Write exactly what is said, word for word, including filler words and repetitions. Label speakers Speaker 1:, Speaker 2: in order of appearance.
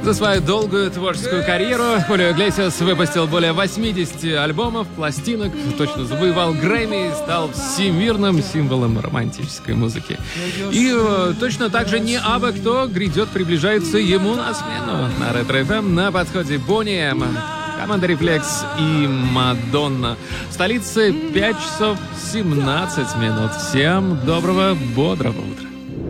Speaker 1: За свою долгую творческую карьеру Хулио Иглесиас выпустил более восьмидесяти альбомов, пластинок, точно завоевал Грэмми и стал всемирным символом романтической музыки. И э, точно так же не абы кто грядет, приближается ему на смену. На Ретро-эф эм на подходе Boney эм, команда Рефлекс и Мадонна. В столице пять часов семнадцать минут. Всем доброго, бодрого утра.